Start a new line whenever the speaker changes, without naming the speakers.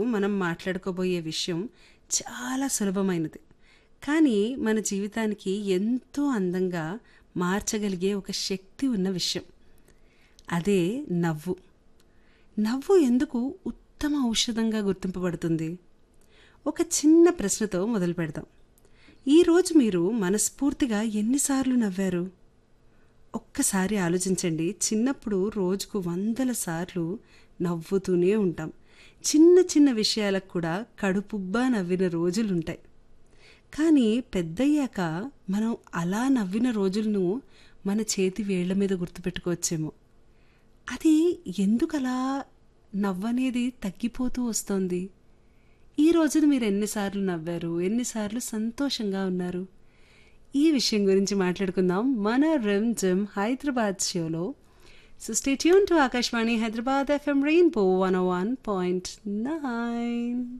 మనం మాట్లాడుకోబోయే విషయం చాలా సులభమైనది. కానీ మన జీవితానికి ఎంతో అందంగా మార్చగలిగే ఒక శక్తి ఉన్న విషయం. అదే నవ్వు. నవ్వు ఎందుకు ఉత్తమ ఔషధంగా గుర్తింపబడుతుంది? ఒక చిన్న ప్రశ్నతో మొదలు పెడదాం. ఈరోజు మీరు మనస్ఫూర్తిగా ఎన్నిసార్లు నవ్వారు? ఒక్కసారి ఆలోచించండి. చిన్నప్పుడు రోజుకు వందల సార్లు నవ్వుతూనే ఉంటాం. చిన్న చిన్న విషయాలకు కూడా కడుపుబ్బా నవ్విన రోజులుంటాయి. కానీ పెద్దయ్యాక మనం అలా నవ్విన రోజులను మన చేతి వేళ్ల మీద గుర్తుపెట్టుకోవచ్చేమో. అది ఎందుకలా నవ్వనేది తగ్గిపోతూ వస్తోంది? ఈ రోజున మీరు ఎన్నిసార్లు నవ్వారు? ఎన్నిసార్లు సంతోషంగా ఉన్నారు? ఈ విషయం గురించి మాట్లాడుకుందాం మన రిమ్ జిమ్ హైదరాబాద్ షోలో. So stay tune to Akashvani Hyderabad FM rainbow 101.9.